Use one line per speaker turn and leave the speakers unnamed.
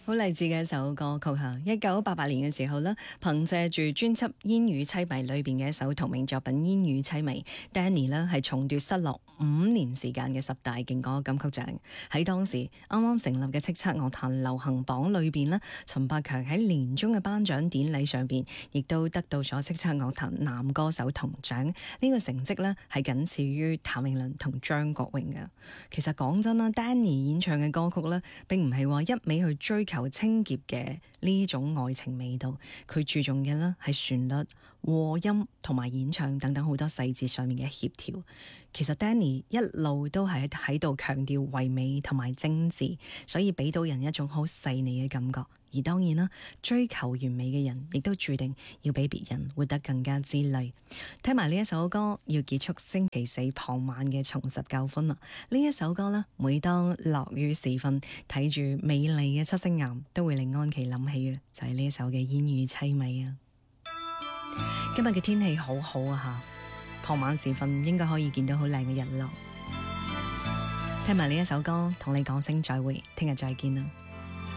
好勵志嘅一首歌曲嚇。1988年嘅時候呢，憑藉住專輯《煙雨淒迷》裏邊嘅一首同名作品《煙雨淒迷》，Danny 呢係重奪失落5年時間嘅10大勁歌金曲獎。喺當時啱啱成立嘅叱咤樂壇流行榜裏邊呢，陳百強喺年終嘅頒獎典禮上邊，亦都得到咗叱咤樂壇男歌手銅獎。呢個成績呢係僅次於譚詠麟同張國榮嘅。其實講真啦，Danny 演唱嘅歌曲呢，並唔係話一味去追求清潔嘅呢種愛情味道，佢注重嘅呢係旋律、和音同埋演唱等等好多細節上面嘅協調。其實 Danny 一路都係喺度強調唯美同埋精緻，所以俾到人一種好細膩嘅感覺。而當然啦，追求完美嘅人亦都注定要比別人活得更加之累。聽埋呢一首歌，要結束星期四傍晚嘅重拾舊歡啦。呢一首歌呢，每當落雨時分，睇住美麗嘅七星岩，都會令安琪諗起嘅，就係呢一首嘅煙雨淒迷啊。今日嘅天氣好好啊吓，傍晚時分應該可以見到好靚嘅日落。聽埋呢一首歌，同你講聲再會，聽日再見啦。